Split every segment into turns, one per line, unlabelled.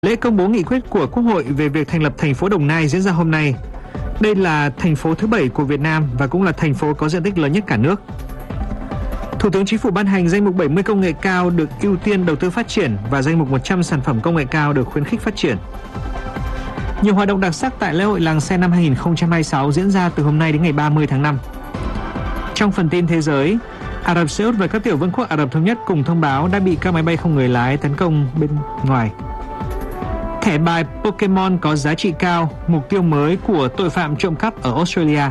Lễ công bố nghị quyết của Quốc hội về việc thành lập thành phố Đồng Nai diễn ra hôm nay. Đây là thành phố thứ 7 của Việt Nam và cũng là thành phố có diện tích lớn nhất cả nước. Thủ tướng Chính phủ ban hành danh mục 70 công nghệ cao được ưu tiên đầu tư phát triển và danh mục 100 sản phẩm công nghệ cao được khuyến khích phát triển. Nhiều hoạt động đặc sắc tại lễ hội Làng Sen năm 2026 diễn ra từ hôm nay đến ngày 30 tháng 5. Trong phần tin thế giới, Ả Rập Xê Út và các tiểu vương quốc Ả Rập Thống Nhất cùng thông báo đã bị các máy bay không người lái tấn công bên ngoài. Thẻ bài Pokemon có giá trị cao, mục tiêu mới của tội phạm trộm cắp ở Australia.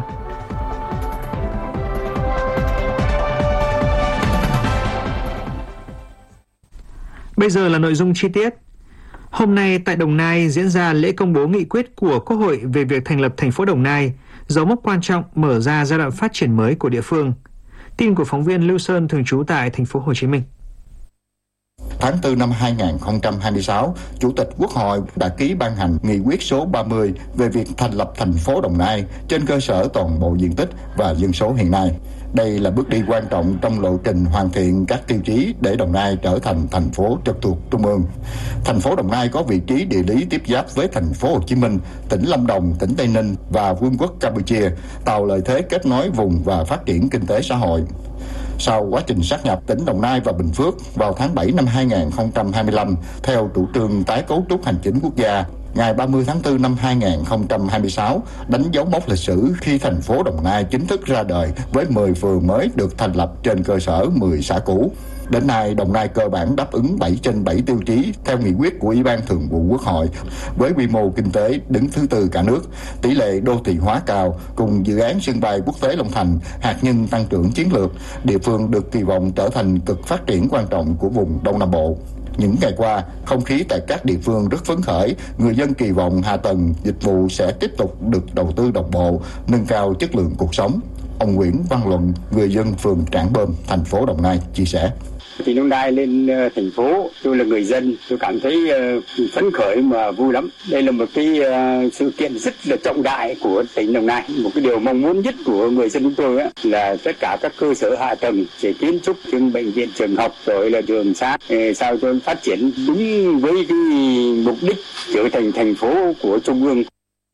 Bây giờ là nội dung chi tiết. Hôm nay tại Đồng Nai diễn ra lễ công bố nghị quyết của Quốc hội về việc thành lập thành phố Đồng Nai, dấu mốc quan trọng mở ra giai đoạn phát triển mới của địa phương. Tin của phóng viên Lưu Sơn thường trú tại thành phố Hồ Chí Minh.
Tháng 4 năm 2026, Chủ tịch Quốc hội đã ký ban hành nghị quyết số 30 về việc thành lập thành phố Đồng Nai trên cơ sở toàn bộ diện tích và dân số hiện nay. Đây là bước đi quan trọng trong lộ trình hoàn thiện các tiêu chí để Đồng Nai trở thành thành phố trực thuộc Trung ương. Thành phố Đồng Nai có vị trí địa lý tiếp giáp với thành phố Hồ Chí Minh, tỉnh Lâm Đồng, tỉnh Tây Ninh và Vương quốc Campuchia, tạo lợi thế kết nối vùng và phát triển kinh tế xã hội. Sau quá trình sát nhập tỉnh Đồng Nai và Bình Phước vào tháng 7 năm 2025, theo chủ trương tái cấu trúc hành chính quốc gia, ngày 30 tháng 4 năm 2026 đánh dấu mốc lịch sử khi thành phố Đồng Nai chính thức ra đời với 10 phường mới được thành lập trên cơ sở 10 xã cũ. Đến nay, Đồng Nai cơ bản đáp ứng 7 trên 7 tiêu chí theo nghị quyết của Ủy ban Thường vụ Quốc hội, với quy mô kinh tế đứng thứ 4 cả nước, tỷ lệ đô thị hóa cao cùng dự án sân bay quốc tế Long Thành, hạt nhân tăng trưởng chiến lược, địa phương được kỳ vọng trở thành cực phát triển quan trọng của vùng Đông Nam Bộ. Những ngày qua, không khí tại các địa phương rất phấn khởi, người dân kỳ vọng hạ tầng dịch vụ sẽ tiếp tục được đầu tư đồng bộ, nâng cao chất lượng cuộc sống. Ông Nguyễn Văn Luận, người dân phường Trảng Bom, thành phố Đồng Nai chia sẻ.
Thì Đồng Nai lên thành phố, tôi là người dân, tôi cảm thấy phấn khởi mà vui lắm. Đây là một cái sự kiện rất là trọng đại của tỉnh Đồng Nai. Một cái điều mong muốn nhất của người dân chúng tôi là tất cả các cơ sở hạ tầng, về kiến trúc, trường bệnh viện, trường học, rồi là đường xá, sao cho phát triển đúng với cái mục đích trở thành thành phố của Trung ương.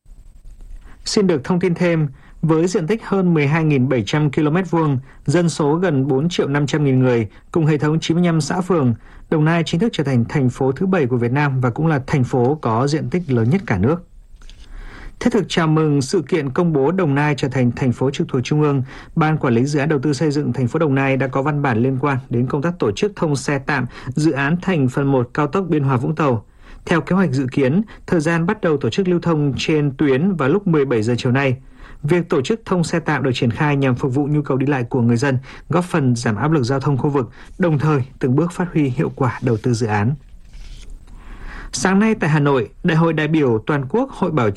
Xin được thông tin thêm, với diện tích hơn 12.700 km2, dân số gần 4.500.000 người, cùng hệ thống 95 xã phường, Đồng Nai chính thức trở thành thành phố thứ 7 của Việt Nam và cũng là thành phố có diện tích lớn nhất cả nước. Thiết thực chào mừng sự kiện công bố Đồng Nai trở thành thành phố trực thuộc Trung ương, Ban Quản lý Dự án Đầu tư xây dựng thành phố Đồng Nai đã có văn bản liên quan đến công tác tổ chức thông xe tạm dự án thành phần 1 cao tốc Biên Hòa - Vũng Tàu. Theo kế hoạch dự kiến, thời gian bắt đầu tổ chức lưu thông trên tuyến vào lúc 17 giờ chiều nay. Việc tổ chức thông xe tạm được triển khai nhằm phục vụ nhu cầu đi lại của người dân, góp phần giảm áp lực giao thông khu vực, đồng thời từng bước phát huy hiệu quả đầu tư dự án. Sáng nay tại Hà Nội, Đại hội đại biểu toàn quốc Hội Bảo